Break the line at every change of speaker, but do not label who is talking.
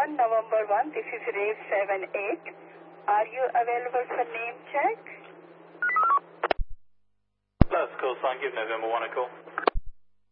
1, November 1. This is Rave 78. Are you available for name check?
That's cool, sign. Give November 1 a call.